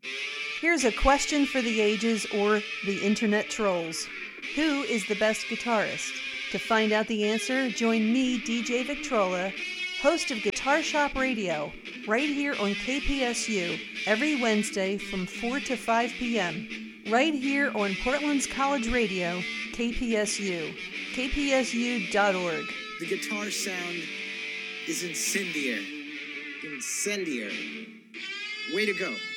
Here's a question for the ages or the internet trolls. Who is the best guitarist? To find out the answer, join me, DJ Victrola, host of Guitar Shop Radio, right here on KPSU, every Wednesday from 4 to 5 p.m., right here on Portland's College Radio, KPSU, kpsu.org. The guitar sound is incendiary. Incendiary. Way to go.